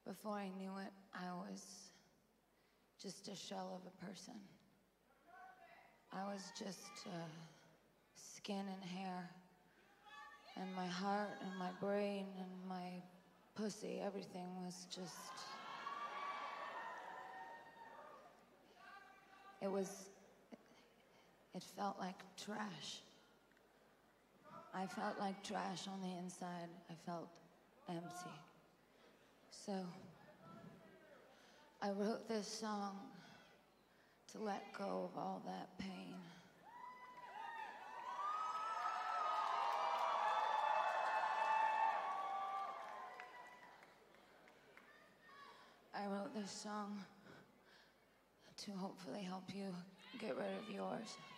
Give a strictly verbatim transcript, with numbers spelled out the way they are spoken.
Before I knew it, I was just a shell of a person. I was just uh, skin and hair, and my heart and my brain and my pussy, everything was just... It was... It felt like trash. I felt like trash on the inside. I felt empty. So I wrote this song to let go of all that pain. I wrote this song to hopefully help you get rid of yours.